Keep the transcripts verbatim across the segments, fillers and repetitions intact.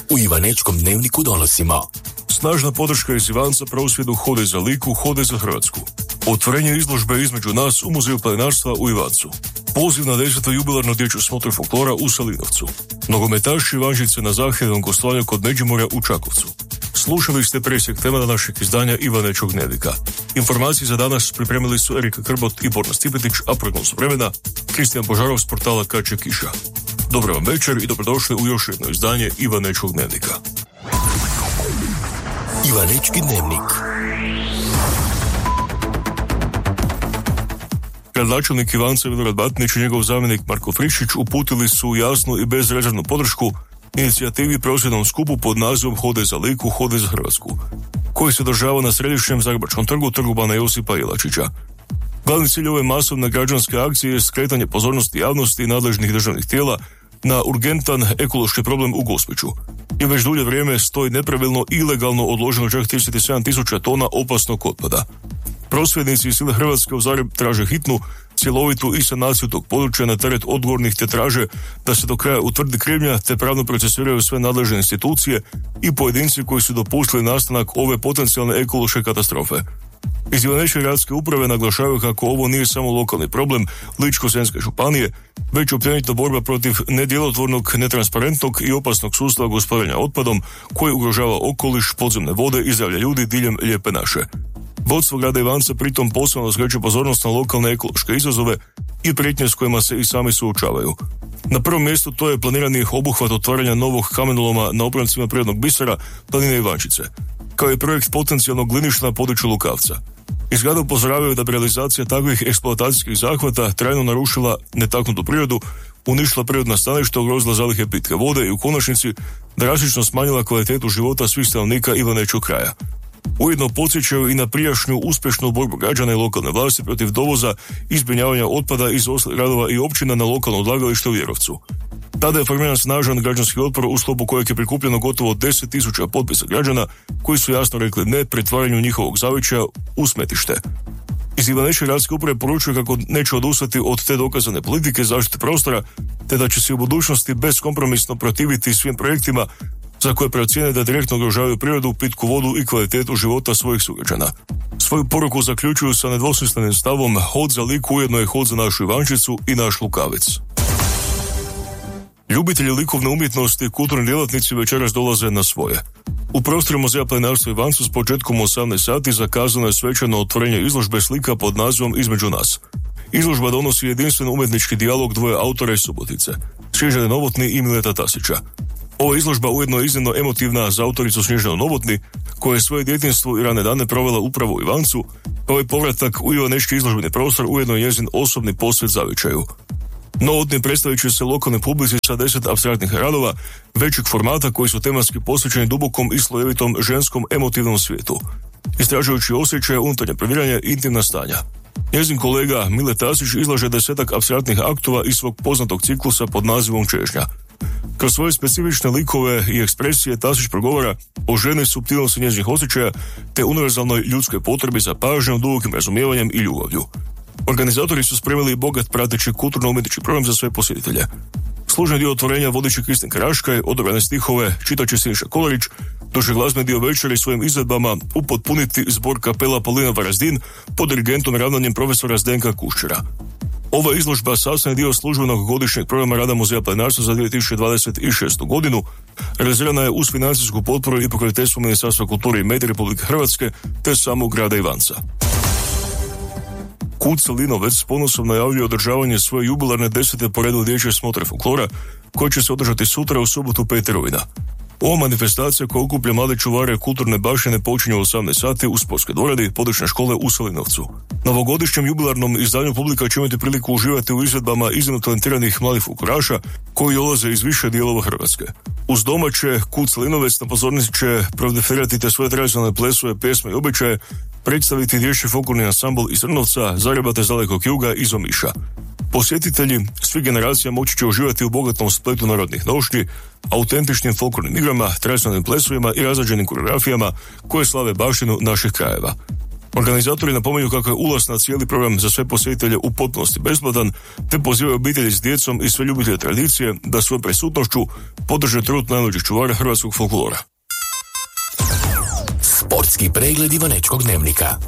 U Ivanečkom dnevniku donosimo: snažna podrška iz Ivanca prosvjedu Hode za Liku, Hode za Hrvatsku. Otvorenje izložbe između nas u Muzeju planinarstva u Ivancu. Poziv na deseto jubilarno dječju smotru folklora u Salinovcu. Nogometaši Ivančice na zahtjevnom gostovanju kod Međimurja u Čakovcu. Slušali ste presjek tema našeg izdanja Ivanečkog dnevnika. Informacije za danas pripremili su Erika Krbot i Borna Stipetić, a prognozu vremena Kristijan Požarov s portala Kače Kiša. Dobro vam večer i dobrodošli u još jedno izdanje Ivanečkog dnevnika. Ivanečki dnevnik. Gradonačelnik Ivanca Milorad Batinić i njegov zamjenik Marko Friščić uputili su jasnu i bezrezervnu podršku inicijativi prosvjednom skupu pod nazivom Hode za Liku, Hode za Hrvatsku, koji se održava na središnjem Zagrebačkom trgu, trgu Bana Josipa Jelačića. Glavni cilj ove masovne građanske akcije je skretanje pozornosti javnosti i nadležnih državnih tijela na urgentan ekološki problem u Gospiću. I već dulje vrijeme stoji nepravilno i ilegalno odloženo čak trideset sedam tisuća tona opasnog otpada. Prosvjednici iz Sile Hrvatske u Zagreb traže hitnu, cjelovitu i sanaciju tog područja na teret odgovornih, te traže da se do kraja utvrdi krivnja te pravno procesuiraju sve nadležne institucije i pojedinci koji su dopustili nastanak ove potencijalne ekološke katastrofe. Iz Ivanečke gradske uprave naglašavaju kako ovo nije samo lokalni problem Ličko-senjske županije, već općenito borba protiv nedjelotvornog, netransparentnog i opasnog sustava gospodarenja otpadom koji ugrožava okoliš, podzemne vode i zdravlje ljudi diljem Lijepe naše. Vodstvo grada Ivanca pritom posebno skreće pozornost na lokalne ekološke izazove i prijetnje s kojima se i sami suočavaju. Na prvom mjestu to je planirani obuhvat otvaranja novog kamenoloma na obroncima prirodnog bisera planine Ivančice, kao i projekt potencijalnog gliništa na području Lukavca. Iz grada upozoravaju da bi realizacija takvih eksploatacijskih zahvata trajno narušila netaknutu prirodu, uništila prirodna staništa, ugrozila zalihe pitke vode i u konačnici drastično smanjila kvalitetu života svih stanovnika Ivanečkog kraja. Ujedno podsjećaju i na prijašnju uspješnu borbu građana i lokalne vlasti protiv dovoza i zbrinjavanja otpada iz ostalih gradova i općina na lokalno odlagalište u Vjerovcu. Tada je formiran snažan građanski otpor u sklopu kojeg je prikupljeno gotovo deset tisuća potpisa građana koji su jasno rekli ne pretvaranju njihovog zavičaja u smetište. Iz Ivanečke gradske uprave poručuju kako neće odustati od te dokazane politike zaštite prostora, te da će se u budućnosti beskompromisno protiviti svim projektima za koje procijene da direktno ugrožavaju prirodu, pitku vodu i kvalitetu života svojih sugrađana. Svoju poruku zaključuju sa nedvosmislenim stavom: hod za Liku ujedno je hod za našu Ivančicu i naš Lukavec. Ljubitelji likovne umjetnosti i kulturni djelatnici večeras dolaze na svoje. U prostoru Muzeja planinarstva Ivancu s početkom u osamnaest sati zakazano je svečano otvorenje izložbe slika pod nazivom Između nas. Izložba donosi jedinstven umjetnički dijalog dvoje autora iz Subotice, Snježane Novotny i Mileta Tasića. Ova izložba ujedno je iznimno emotivna za autoricu Snježanu Novotny, koja je svoje djetinjstvo i rane dane provela upravo u Ivancu, pa ovaj povratak u Ivanečki izložbeni prostor ujedno je njezin osobni posvet zavičaju. Novotny predstavit će se lokalnoj publici sa deset apstraktnih radova većeg formata koji su tematski posvećeni dubokom i slojevitom ženskom emotivnom svijetu, istražujući osjećaje, unutarnje previranje i intimna stanja. Njezin kolega Mile Tasić izlaže desetak apstraktnih aktova iz svog poznatog ciklusa pod nazivom Čežnja. Kroz svoje specifične likove i ekspresije Tasić progovara o ženi, suptilnosti njezinih osjećaja te univerzalnoj ljudskoj potrebi za pažnjom, dubokim razumijevanjem i ljubavlju. Organizatori su spremili bogat prateći kulturno-umjetnički program za sve posjetitelje. Služni dio otvorenja vodiči Kristin Karaškaj, odabrane stihove čitaće Siniša Kolarić, dok će glazbeni dio večeri svojim izvedbama upotpuniti zbor kapela Paulina Varazdin pod dirigentom i ravnanjem profesora Zdenka Kuščera. Ova izložba sastavni dio službenog godišnjeg programa rada Muzeja planinarstva za dvije tisuće dvadeset šestu godinu, realizirana je uz financijsku potporu i pokroviteljstvo Ministarstva kulture i medija Republike Hrvatske te samog grada Ivanca. Kud Salinovec s ponosom najavljuje održavanje svoje jubilarne desete po redu dječje smotre folklora, koja će se održati sutra u subotu pete rujna. Ova manifestacija koja okuplja mlade čuvare kulturne baštine počinje u osamnaest sati u sportskoj dvorani područne škole u Salinovcu. Na ovogodišnjem jubilarnom izdanju publika će imati priliku uživati u izvedbama iznimno talentiranih mladih folkloraša koji dolaze iz više dijelova Hrvatske. Uz domaće, Kud Salinovec na pozornici će prodefilirati te svoje tradicionalne plesove, pjesme i običaje, predstaviti dječji folklorni ansambl iz Trnovca, Zagreba te s dalekog juga i iz Omiša. Posjetitelji svih generacija moći će uživati u bogatom spletu narodnih nošnji, autentičnim folklornim igrama, tradicionalnim plesovima i razrađenim koreografijama koje slave baštinu naših krajeva. Organizatori napominju kako je ulaz na cijeli program za sve posjetitelje u potpunosti besplatan, te pozivaju obitelji s djecom i sve ljubitelje tradicije da svojom prisutnošću podrže trud najmlađih čuvara hrvatskog folklora. Sportski pregled Ivanečkog dnevnika.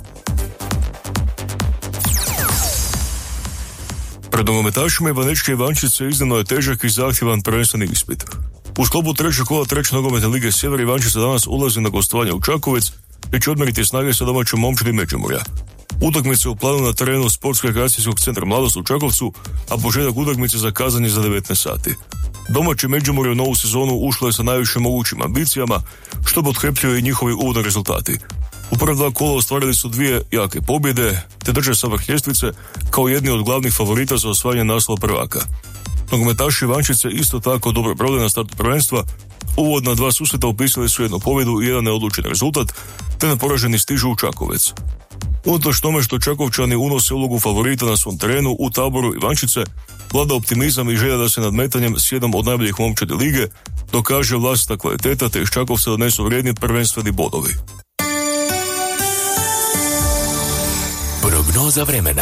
Pred nogometašima Ivanečke Ivančice iznimno je težak i zahtjevan prvenstveni ispit. U sklopu trećeg kola treće nogometne lige Sjever Ivančica danas ulazi na gostovanje u Čakovec i će odmjeriti snage sa domaćom momčadi Međimurja. Utakmice u planu na terenu Sportskog rekreacijskog centra Mladost u Čakovcu, a početak utakmice zakazan je za devetnaest sati. Domaći Međimurje u novu sezonu ušlo je sa najviše mogućim ambicijama, što potkrepljuje i njihovi uvodni rezultati. U prva dva kola ostvarili su dvije jake pobjede, te drže sa vrh ljestvice kao jedni od glavnih favorita za osvajanje naslova prvaka. Nogometaši Ivančice isto tako dobro brode na startu prvenstva. Uvodna dva susreta upisali su jednu pobjedu i jedan neodlučen rezultat, te neporaženi stižu u Čakovec. Unatoč tome što Čakovčani unose ulogu favorita na svom terenu, u taboru Ivančice vlada optimizam i želja da se nadmetanjem s jednom od najboljih momčadi lige dokaže vlastita kvaliteta, te iz Čakovca donesu vrijedni prvenstveni bodovi. Prognoza vremena.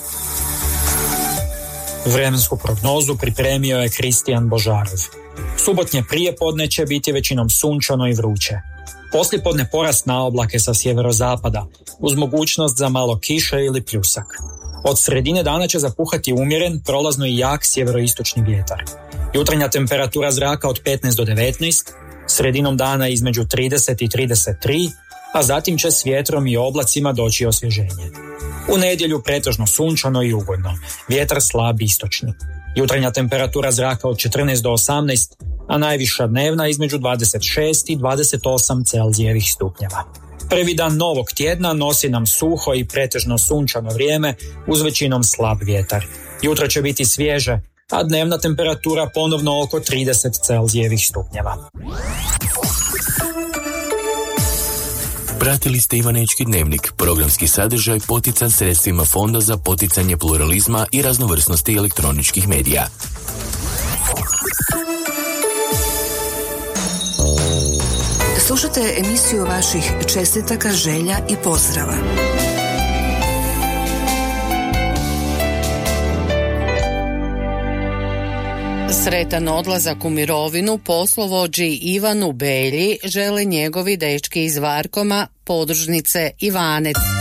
Vremensku prognozu pripremio je Kristijan Božarov. Subotnje prijepodne će biti većinom sunčano i vruće. Poslijepodne porast na oblake sa sjeverozapada, uz mogućnost za malo kiše ili pljusak. Od sredine dana će zapuhati umjeren, prolazno i jak sjeveroistočni vjetar. Jutarnja temperatura zraka od petnaest do devetnaest, sredinom dana između trideset i trideset tri, a zatim će s vjetrom i oblacima doći osvježenje. U nedjelju pretežno sunčano i ugodno, vjetar slab istočni. Jutarnja temperatura zraka od četrnaest do osamnaest, a najviša dnevna između dvadeset šest i dvadeset osam Celzijevih stupnjeva. Prvi dan novog tjedna nosi nam suho i pretežno sunčano vrijeme uz većinom slab vjetar. Jutro će biti svježe, a dnevna temperatura ponovno oko trideset Celzijevih stupnjeva. Pratili ste Ivanečki dnevnik, programski sadržaj potican sredstvima Fonda za poticanje pluralizma i raznovrsnosti elektroničkih medija. Slušajte emisiju vaših čestitaka, želja i pozdrava. Sretan odlazak u mirovinu poslovođi Ivanu Belji žele njegovi dečki iz Varkoma, podružnice Ivanec.